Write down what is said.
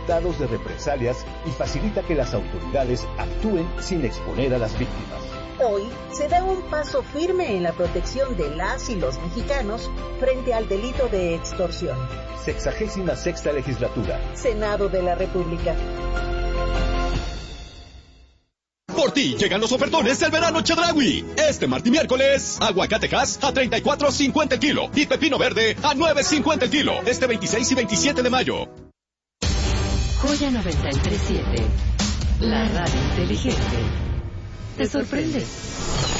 resultados de represalias y facilita que las autoridades actúen sin exponer a las víctimas. Hoy se da un paso firme en la protección de las y los mexicanos frente al delito de extorsión. 66ª Legislatura. Senado de la República. Por ti llegan los ofertones del verano Chedraui. Este martes y miércoles, aguacatejas a 34.50 el kilo y pepino verde a 9.50 el kilo. Este 26 y 27 de mayo. Joya 93.7. La radio inteligente. ¿Te sorprende?